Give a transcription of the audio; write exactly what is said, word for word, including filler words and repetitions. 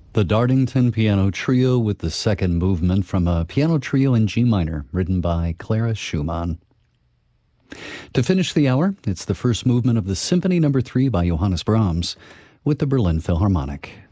The Dartington Piano Trio with the second movement from a piano trio in G minor written by Clara Schumann. To finish the hour, it's the first movement of the Symphony Number three by Johannes Brahms with the Berlin Philharmonic.